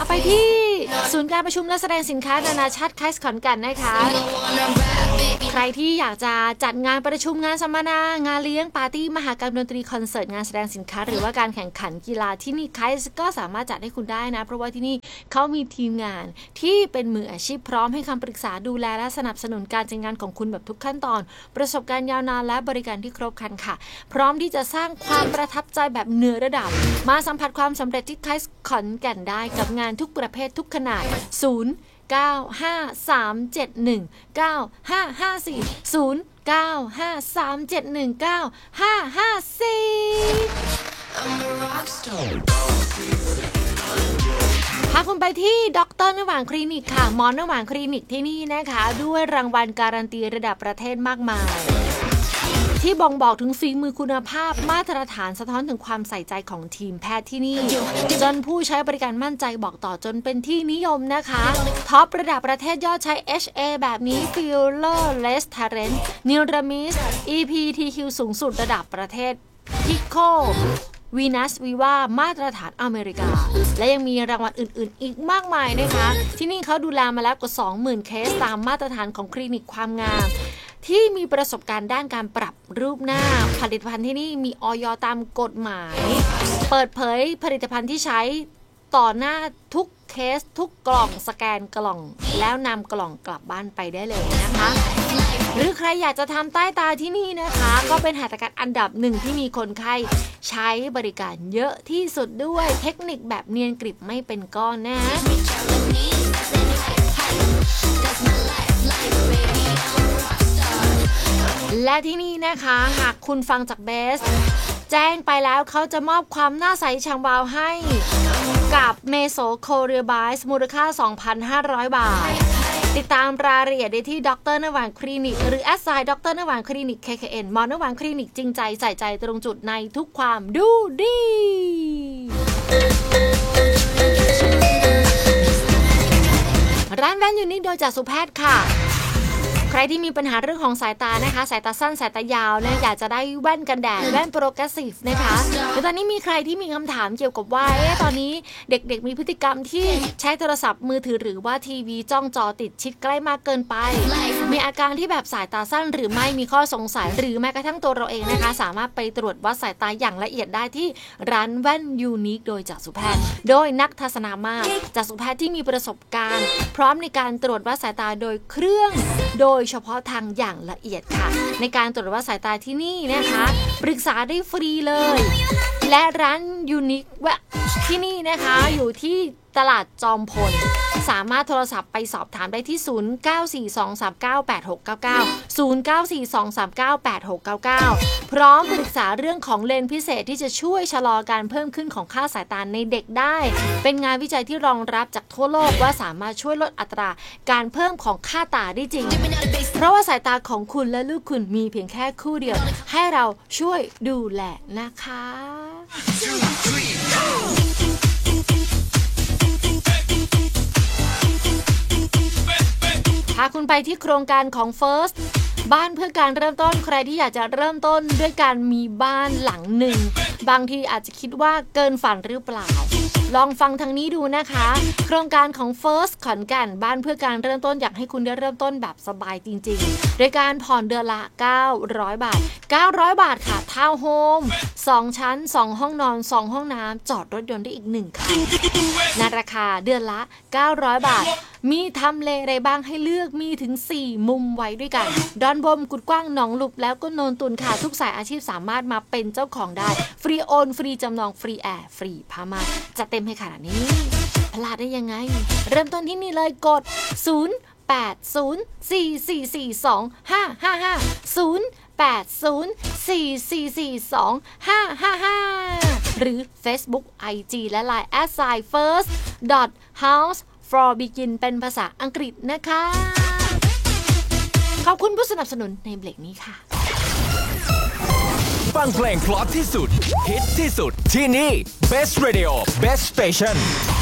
ไปที่ศูนย์การประชุมและแสดงสินค้านานาชาติไคส์ขอนแก่นนะคะใครที่อยากจะจัดงานประชุมงานสัมมนางานเลี้ยงปาร์ตี้มหกรรมดนตรีคอนเสิร์ตงานแสดงสินค้าหรือว่าการแข่งขันกีฬาที่นี่ไคส์ก็สามารถจัดให้คุณได้นะเพราะว่าที่นี่เขามีทีมงานที่เป็นมืออาชีพพร้อมให้คำปรึกษาดูแลและสนับสนุนการจัดงานของคุณแบบทุกขั้นตอนประสบการณ์ยาวนานและบริการที่ครบครันค่ะพร้อมที่จะสร้างความประทับใจแบบเหนือระดับมาสัมผัสความสำเร็จที่ไคส์ขอนแก่นได้กับงานทุกประเภททุกขนาดพาคุณไปที่ดร.น้ำหวานคลินิกค่ะหมอน้ำหวานคลินิกที่นี่นะคะด้วยรางวัลการันตีระดับประเทศมากมายที่บ่งบอกถึงฝีมือคุณภาพมาตรฐานสะท้อนถึงความใส่ใจของทีมแพทย์ที่นี่จนผู้ใช้บริการมั่นใจบอกต่อจนเป็นที่นิยมนะคะท็อประดับประเทศยอดใช้ HA แบบนี้ Filler Restaurant Niramis EPTQ สูงสุดระดับประเทศ Pico Venus Viva มาตรฐานอเมริกาและยังมีรางวัลอื่นๆอีกมากมายนะคะที่นี่เขาดูแลมาแล้วกว่า 20,000 เคสตามมาตรฐานของคลินิกความงามที่มีประสบการณ์ด้านการปรับรูปหน้าผลิตภัณฑ์ที่นี่มีอย.ตามกฎหมายเปิดเผยผลิตภัณฑ์ที่ใช้ต่อหน้าทุกเคสทุกกล่องสแกนกล่องแล้วนำกล่องกลับบ้านไปได้เลยนะคะหรือใครอยากจะทำใต้ตาที่นี่นะคะก็เป็นหัตถการอันดับหนึ่งที่มีคนไข้ใช้บริการเยอะที่สุดด้วยเทคนิคแบบเนียนกริบไม่เป็นก้อนนะและที่นี่นะคะหากคุณฟังจากเบสแจ้งไปแล้วเขาจะมอบความหน้าใสฉ่ำวาวให้กับเมโซโคเรียไบส์มูลค่า 2,500 บาทติดตามรายละเอียดได้ที่ดร.น้ำหวานคลินิกหรือแอดไซน์ดร.น้ำหวานคลินิก KKN หมอน้ำหวานคลินิกจริงใจใส่ใจตรงจุดในทุกความดูดีร้านแว่นยูนิคโดยจากสุแพทย์ค่ะใครที่มีปัญหาเรื่องของสายตานะคะสายตาสั้นสายตายาวนะอยากจะได้แว่นกันแดดแว่นโปรเกรสซีฟนะคะแต่ตอนนี้มีใครที่มีคำถามเกี่ยวกับว่าตอนนี้เด็กๆมีพฤติกรรมที่ใช้โทรศัพท์มือถือหรือว่าทีวีจ้องจอติดชิดใกล้มากเกินไปมีอาการที่แบบสายตาสั้นหรือไม่มีข้อสงสัยหรือแม้กระทั่งตัวเราเองนะคะสามารถไปตรวจวัดสายตาอย่างละเอียดได้ที่ร้านแว่นยูนิคโดยจากสุแพทย์โดยนักทัศนามาตรจากสุแพทย์ที่มีประสบการณ์พร้อมในการตรวจวัดสายตาโดยเครื่องโดยเฉพาะทางอย่างละเอียดค่ะในการตรวจวัดสายตาที่นี่นะคะปรึกษาได้ฟรีเลยและร้านยูนิคที่นี่นะคะอยู่ที่ตลาดจอมพลสามารถโทรศัพท์ไปสอบถามได้ที่0942398699 พร้อมปรึกษาเรื่องของเลนส์พิเศษที่จะช่วยชะลอการเพิ่มขึ้นของค่าสายตาในเด็กได้เป็นงานวิจัยที่รองรับจากทั่วโลกว่าสามารถช่วยลดอัตราการเพิ่มของค่าตาได้จริงเพราะว่าสายตาของคุณและลูกคุณมีเพียงแค่คู่เดียวให้เราช่วยดูแลนะคะพาคุณไปที่โครงการของ First บ้านเพื่อการเริ่มต้นใครที่อยากจะเริ่มต้นด้วยการมีบ้านหลังหนึ่งบางทีอาจจะคิดว่าเกินฝันหรือเปล่าลองฟังทางนี้ดูนะคะโครงการของ First ขอนแก่นบ้านเพื่อการเริ่มต้นอยากให้คุณได้เริ่มต้นแบบสบายจริงๆโดยการผ่อนเดือนละ900 บาท900 บาทค่ะทาวน์โฮม2ชั้น2ห้องนอน2ห้องน้ำจอดรถยนต์ได้อีก1คันในราคาเดือนละ900 บาทมีทำเลอะไรบ้างให้เลือกมีถึง4มุมไว้ด้วยกันดอนบมกุดกว้างหนองหลุบแล้วก็โนนตุนค่ะทุกสายอาชีพสามารถมาเป็นเจ้าของได้ฟรีโอนฟรีจำนองฟรีแอร์ฟรีพามาจะเต็มให้ขนาดนี้พลาดได้ยังไงเริ่มต้นที่นี่เลยกด0804442555 หรือ Facebook IG และ Line @first.house for begin เป็นภาษาอังกฤษนะคะขอบคุณผู้สนับสนุนในเบรกนี้ค่ะฟังเพลงเพราะที่สุดฮิตที่สุดที่นี่ Best Radio Best Station